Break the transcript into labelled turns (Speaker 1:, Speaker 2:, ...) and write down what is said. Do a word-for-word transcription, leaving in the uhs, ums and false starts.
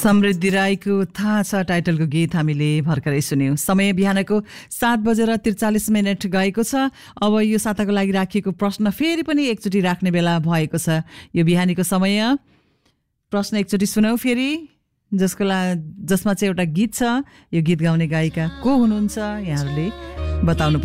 Speaker 1: समृद्धि राईको थाहा छ टाइटलको गीत हामीले भर्खरै सुन्यौं। समय बिहानको सात बजेर त्रिचालिस मिनट गएको छ। अब यो साताको लागि राखिएको प्रश्न फेरि पनि एकचोटि राख्ने बेला भएको छ। यो बिहानीको समय प्रश्न एकचोटि सुनौ फेरि, जसको ला जसमा चाहिँ एउटा गीत छ। यो गीत गाउने गायिका को हुनुहुन्छ यहाँहरूले बताउनु